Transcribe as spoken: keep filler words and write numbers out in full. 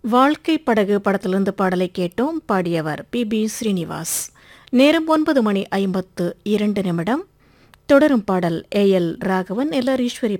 வாழ்க்கை படகு படத்திலிருந்து பாடலை கேட்டோம். பாடியவர் பி பி ஸ்ரீனிவாஸ். நேரம் ஒன்பது மணி ஐம்பத்து இரண்டு நிமிடம். தொடரும் பாடல் A L Raghavan L R Eswari